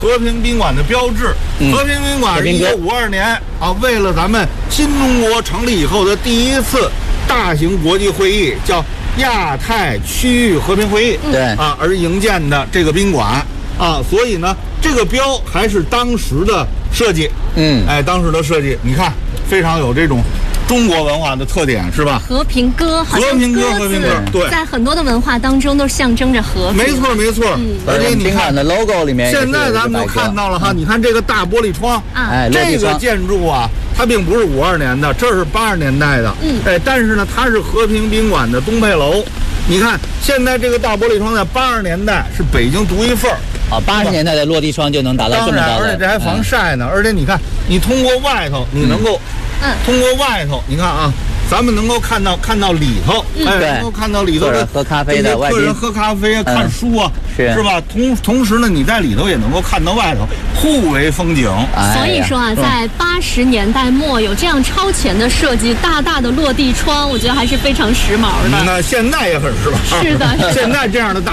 和平宾馆的标志。和平宾馆是1952年啊，为了咱们新中国成立以后的第一次大型国际会议，叫亚太区域和平会议， 对啊，而营建的这个宾馆啊，所以呢，这个标还是当时的设计，当时的设计，你看非常有这种中国文化的特点，是吧？ 和平鸽，好像鸽子对， 在很多的文化当中都象征着和平。 没错没错，而且你看的 logo 里面， 现在咱们都看到了哈，你看这个大玻璃窗，这个建筑啊，它并不是52年的，这是80年代的，但是呢，它是和平宾馆的东配楼。你看现在这个大玻璃窗在80年代是北京独一份儿。 80年代的落地窗就能达到这么高的， 而且这还防晒呢。而且你看，你通过外头，你能够，通过外头，你看啊，咱们能够看到里头，能够看到里头的喝咖啡的客人喝咖啡啊，看书啊，是吧？同时呢，你在里头也能够看到外头，互为风景。 所以说啊，在80年代末有这样超前的设计，大大的落地窗，我觉得还是非常时髦的。 那现在也很时髦。 是的， 现在这样的大